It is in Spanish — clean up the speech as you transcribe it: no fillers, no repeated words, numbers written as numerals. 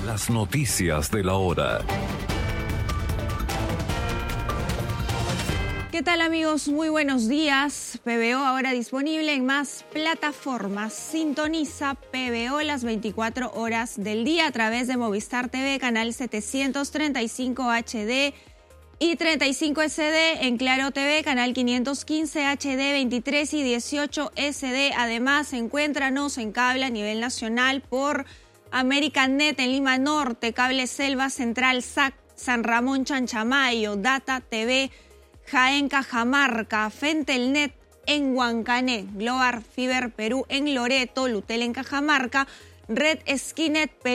Las noticias de la hora. ¿Qué tal, amigos? Muy buenos días. PBO ahora disponible en más plataformas. Sintoniza PBO las 24 horas del día a través de Movistar TV, canal 735 HD y 35 SD, en Claro TV, canal 515 HD, 23 y 18 SD. Además, encuéntranos en cable a nivel nacional por Americanet en Lima Norte, Cable Selva Central, SAC, San Ramón Chanchamayo, Data TV, Jaén Cajamarca, Fentelnet en Huancané, Global Fiber Perú en Loreto, Lutel en Cajamarca, Red Skinet Perú